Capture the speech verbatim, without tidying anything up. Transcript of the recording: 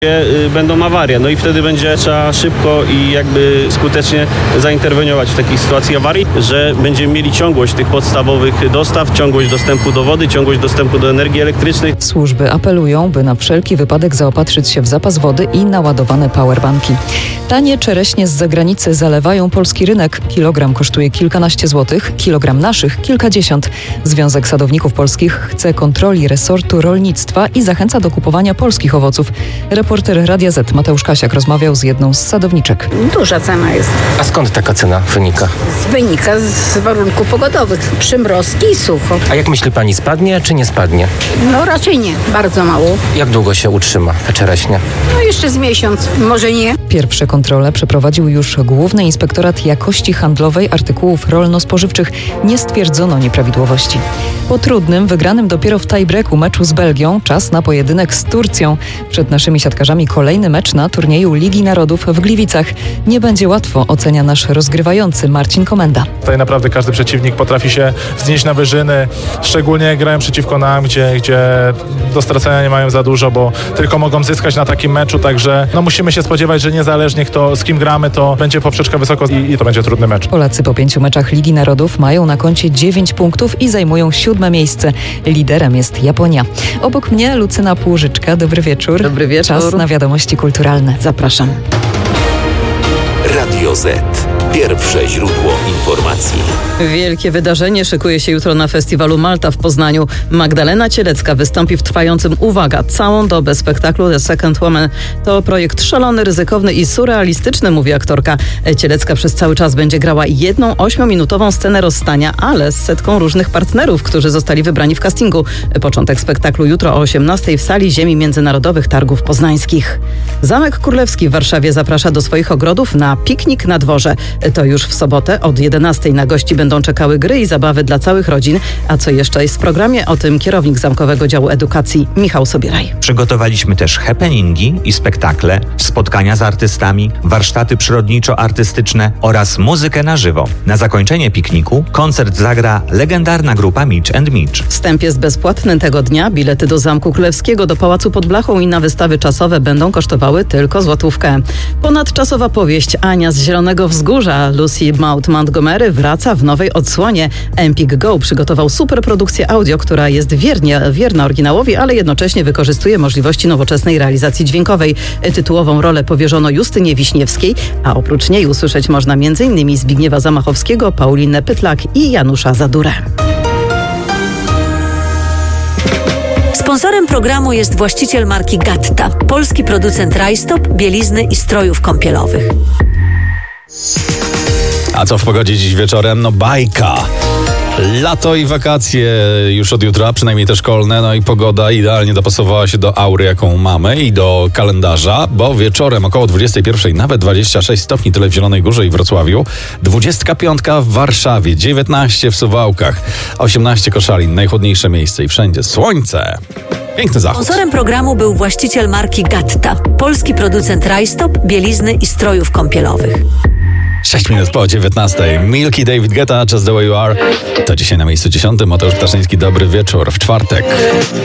Będą awarie, no i wtedy będzie trzeba szybko i jakby skutecznie zainterweniować w takiej sytuacji awarii, że będziemy mieli ciągłość tych podstawowych dostaw, ciągłość dostępu do wody, ciągłość dostępu do energii elektrycznej. Służby apelują, by na wszelki wypadek zaopatrzyć się w zapas wody i naładowane powerbanki. Tanie czereśnie z zagranicy zalewają polski rynek. Kilogram kosztuje kilkanaście złotych, kilogram naszych kilkadziesiąt. Związek Sadowników Polskich chce kontroli resortu rolnictwa i zachęca do kupowania polskich owoców. Reporter Radia Z Mateusz Kasiak rozmawiał z jedną z sadowniczek. Duża cena jest. A skąd taka cena wynika? Wynika z warunków pogodowych. Przymrozki i sucho. A jak myśli pani, spadnie czy nie spadnie? No raczej nie. Bardzo mało. Jak długo się utrzyma ta czereśnia? No jeszcze z miesiąc. Może nie. Pierwsze kontrole przeprowadził już Główny Inspektorat Jakości Handlowej Artykułów Rolno-Spożywczych. Nie stwierdzono nieprawidłowości. Po trudnym, wygranym dopiero w tie-breaku meczu z Belgią, czas na pojedynek z Turcją. Przed naszymi siatkarzami kolejny mecz na turnieju Ligi Narodów w Gliwicach. Nie będzie łatwo, ocenia nasz rozgrywający Marcin Komenda. Tutaj naprawdę każdy przeciwnik potrafi się wznieść na wyżyny, szczególnie jak grają przeciwko nam, gdzie, gdzie do stracenia nie mają za dużo, bo tylko mogą zyskać na takim meczu, także no musimy się spodziewać, że niezależnie kto, z kim gramy, to będzie poprzeczka wysoko i, i to będzie trudny mecz. Polacy po pięciu meczach Ligi Narodów mają na koncie dziewięć punktów i zajmują siódme miejsce. Liderem jest Japonia. Obok mnie Lucyna Płużyczka. Dobry wieczór. Dobry wieczór. Czas na wiadomości kulturalne. Zapraszam. Radio Z. Pierwsze źródło informacji. Wielkie wydarzenie szykuje się jutro na festiwalu Malta w Poznaniu. Magdalena Cielecka wystąpi w trwającym, uwaga, całą dobę spektaklu The Second Woman. To projekt szalony, ryzykowny i surrealistyczny, mówi aktorka. Cielecka przez cały czas będzie grała jedną ośmiominutową scenę rozstania, ale z setką różnych partnerów, którzy zostali wybrani w castingu. Początek spektaklu jutro o osiemnastej w sali Ziemi Międzynarodowych Targów Poznańskich. Zamek Królewski w Warszawie zaprasza do swoich ogrodów na piknik na dworze. To już w sobotę od jedenastej na gości będą czekały gry i zabawy dla całych rodzin. A co jeszcze jest w programie? O tym kierownik Zamkowego Działu Edukacji Michał Sobieraj. Przygotowaliśmy też happeningi i spektakle, spotkania z artystami, warsztaty przyrodniczo-artystyczne oraz muzykę na żywo. Na zakończenie pikniku koncert zagra legendarna grupa Mitch and Mitch. Wstęp jest bezpłatny tego dnia. Bilety do Zamku Królewskiego, do Pałacu pod Blachą i na wystawy czasowe będą kosztowały tylko złotówkę. Ponadczasowa powieść Ania z Zielonego Wzgórza Lucy Maud Montgomery wraca w nowej odsłonie. Empik Go przygotował superprodukcję audio, która jest wiernie, wierna oryginałowi, ale jednocześnie wykorzystuje możliwości nowoczesnej realizacji dźwiękowej. Tytułową rolę powierzono Justynie Wiśniewskiej, a oprócz niej usłyszeć można m.in. Zbigniewa Zamachowskiego, Paulinę Pytlak i Janusza Zadurę. Sponsorem programu jest właściciel marki Gatta, polski producent rajstop, bielizny i strojów kąpielowych. A co w pogodzie dziś wieczorem? No bajka. Lato i wakacje już od jutra, przynajmniej te szkolne, no i pogoda idealnie dopasowała się do aury, jaką mamy i do kalendarza, bo wieczorem około dwudziestej pierwszej nawet dwadzieścia sześć stopni, tyle w Zielonej Górze i Wrocławiu, dwudziestka piątka w Warszawie, dziewiętnaście w Suwałkach, osiemnaście Koszalin, najchłodniejsze miejsce i wszędzie słońce. Piękny zachód. Sponsorem programu był właściciel marki Gatta, polski producent rajstop, bielizny i strojów kąpielowych. sześć minut po dziewiętnastej. Milky, David Guetta, Just the Way You Are. To dzisiaj na miejscu dziesiątym. Mateusz Ptaszyński, dobry wieczór w czwartek.